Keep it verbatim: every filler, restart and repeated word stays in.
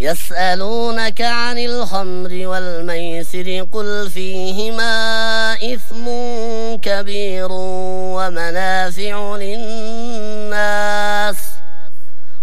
يسألونك عن الخمر والميسر قل فيهما إثم كبير ومنافع للناس